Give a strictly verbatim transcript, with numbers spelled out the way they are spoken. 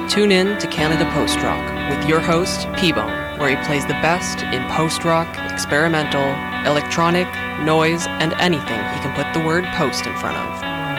Tune in to Canada Post Rock with your host, P-Bone, where he plays the best in post-rock, experimental, electronic, noise, and anything he can put the word post in front of.